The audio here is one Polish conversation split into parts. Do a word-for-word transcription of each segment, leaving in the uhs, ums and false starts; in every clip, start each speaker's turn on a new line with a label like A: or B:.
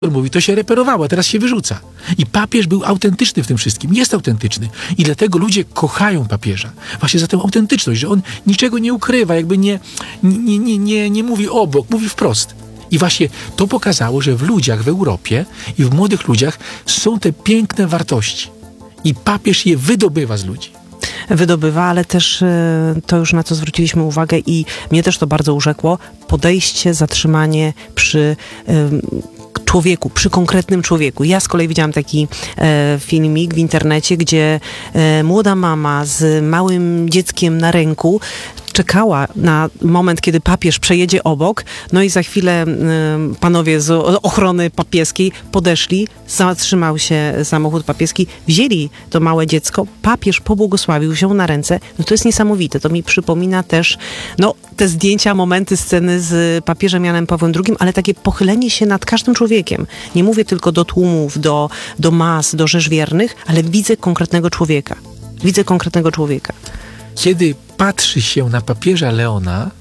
A: mówi, to się reperowało, a teraz się wyrzuca. I papież był autentyczny w tym wszystkim. Jest autentyczny. I dlatego ludzie kochają papieża. Właśnie za tę autentyczność, że on niczego nie ukrywa, jakby nie, nie, nie, nie, nie mówi obok, mówi wprost. I właśnie to pokazało, że w ludziach w Europie i w młodych ludziach są te piękne wartości. I papież je wydobywa z ludzi.
B: Wydobywa, ale też to już na co zwróciliśmy uwagę i mnie też to bardzo urzekło, podejście, zatrzymanie przy człowieku, przy konkretnym człowieku. Ja z kolei widziałam taki e, filmik w internecie, gdzie e, młoda mama z małym dzieckiem na ręku czekała na moment, kiedy papież przejedzie obok, no i za chwilę y, panowie z ochrony papieskiej podeszli, zatrzymał się samochód papieski, wzięli to małe dziecko, papież pobłogosławił się na ręce. No to jest niesamowite. To mi przypomina też, no, te zdjęcia, momenty, sceny z papieżem Janem Pawłem drugim, ale takie pochylenie się nad każdym człowiekiem. Nie mówię tylko do tłumów, do, do mas, do rzesz wiernych, ale widzę konkretnego człowieka. Widzę konkretnego człowieka.
A: Kiedy patrzy się na papieża Leona,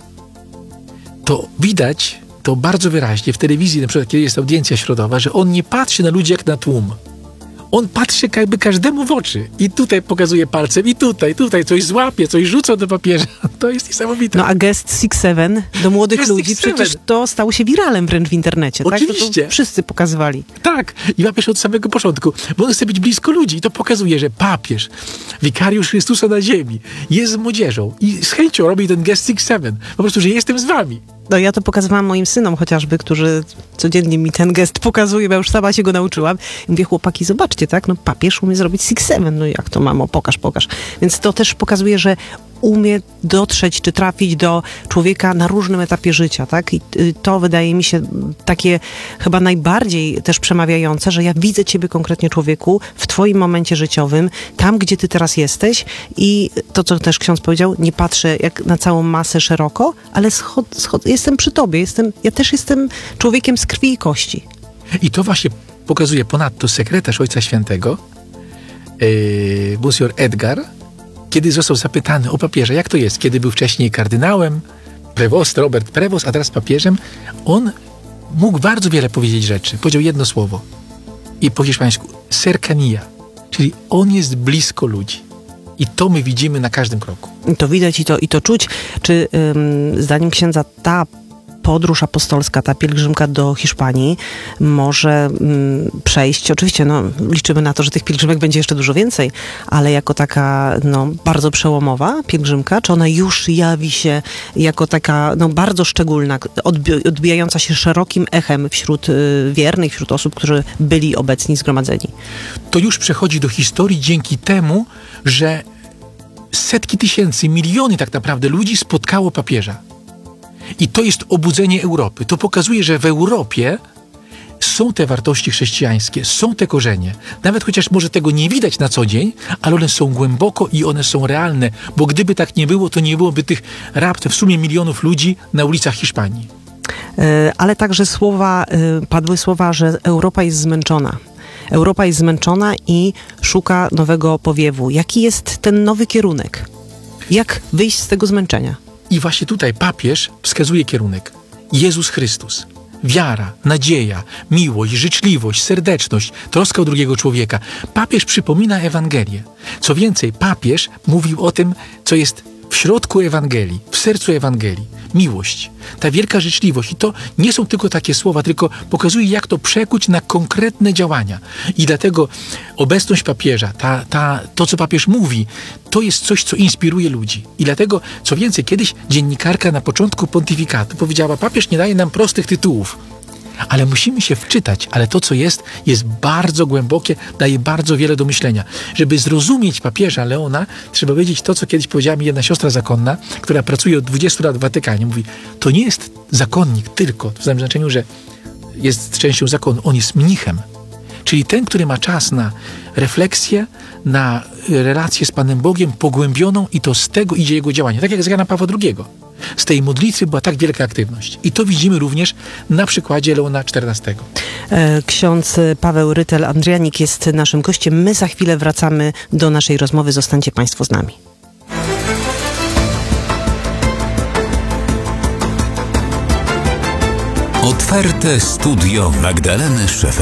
A: to widać to bardzo wyraźnie w telewizji, na przykład kiedy jest audiencja środowa, że on nie patrzy na ludzi jak na tłum. On patrzy jakby każdemu w oczy. I tutaj pokazuje palcem, i tutaj, tutaj coś złapie, coś rzuca do papieża. To jest niesamowite.
B: No a gest Six Seven do młodych gest ludzi, przecież to stało się wiralem wręcz w internecie.
A: Oczywiście.
B: Tak? To, to wszyscy pokazywali.
A: Tak. I papież od samego początku, bo on chce być blisko ludzi. I to pokazuje, że papież, wikariusz Chrystusa na ziemi, jest z młodzieżą i z chęcią robi ten gest Six Seven. Po prostu, że jestem z wami.
B: No ja to pokazywałam moim synom chociażby, którzy codziennie mi ten gest pokazują, bo ja już sama się go nauczyłam. I mówię, chłopaki, zobaczcie, tak, no papież umie zrobić Six Seven, no jak to, mamo, pokaż, pokaż. Więc to też pokazuje, że umie dotrzeć, czy trafić do człowieka na różnym etapie życia, tak? I to wydaje mi się takie chyba najbardziej też przemawiające, że ja widzę ciebie konkretnie, człowieku, w twoim momencie życiowym, tam, gdzie ty teraz jesteś i to, co też ksiądz powiedział, nie patrzę jak na całą masę szeroko, ale schod, schod, jestem przy tobie, jestem, ja też jestem człowiekiem z krwi i kości.
A: I to właśnie pokazuje ponadto sekretarz Ojca Świętego, yy, Monsignor Edgar, kiedy został zapytany o papieża, jak to jest, kiedy był wcześniej kardynałem, prewost, Robert Prewost, a teraz papieżem, on mógł bardzo wiele powiedzieć rzeczy. Powiedział jedno słowo i po hiszpańsku cercanía, czyli on jest blisko ludzi. I to my widzimy na każdym kroku.
B: To widać i to, i to czuć. Czy ym, zdaniem księdza ta podróż apostolska, ta pielgrzymka do Hiszpanii może mm, przejść, oczywiście no, liczymy na to, że tych pielgrzymek będzie jeszcze dużo więcej, ale jako taka no, bardzo przełomowa pielgrzymka, czy ona już jawi się jako taka no, bardzo szczególna, odbi- odbijająca się szerokim echem wśród y, wiernych, wśród osób, którzy byli obecni, zgromadzeni?
A: To już przechodzi do historii dzięki temu, że setki tysięcy, miliony tak naprawdę ludzi spotkało papieża. I to jest obudzenie Europy. To pokazuje, że w Europie są te wartości chrześcijańskie, są te korzenie. Nawet chociaż może tego nie widać na co dzień, ale one są głęboko i one są realne, bo gdyby tak nie było, to nie byłoby tych raptem w sumie milionów ludzi na ulicach Hiszpanii.
B: Ale także słowa, padły słowa, że Europa jest zmęczona. Europa jest zmęczona i szuka nowego powiewu. Jaki jest ten nowy kierunek? Jak wyjść z tego zmęczenia?
A: I właśnie tutaj papież wskazuje kierunek. Jezus Chrystus. Wiara, nadzieja, miłość, życzliwość, serdeczność, troska o drugiego człowieka. Papież przypomina Ewangelię. Co więcej, papież mówił o tym, co jest w środku Ewangelii, w sercu Ewangelii. Miłość, ta wielka życzliwość. I to nie są tylko takie słowa, tylko pokazuje, jak to przekuć na konkretne działania. I dlatego obecność papieża, ta, ta, to, co papież mówi, to jest coś, co inspiruje ludzi. I dlatego, co więcej, kiedyś dziennikarka na początku pontyfikatu powiedziała, papież nie daje nam prostych tytułów, ale musimy się wczytać, ale to, co jest, jest bardzo głębokie, daje bardzo wiele do myślenia. Żeby zrozumieć papieża Leona, trzeba wiedzieć to, co kiedyś powiedziała mi jedna siostra zakonna, która pracuje od dwudziestu lat w Watykanie. Mówi, to nie jest zakonnik tylko, w znaczeniu, że jest częścią zakonu, on jest mnichem. Czyli ten, który ma czas na refleksję, na relację z Panem Bogiem pogłębioną i to z tego idzie jego działanie. Tak jak z Jana Pawła drugiego. Z tej modlitwy była tak wielka aktywność. I to widzimy również na przykładzie Leona czternastego.
B: Ksiądz Paweł Rytel-Andrianik jest naszym gościem. My za chwilę wracamy do naszej rozmowy. Zostańcie Państwo z nami.
C: Otwarte studio Magdaleny Szefer.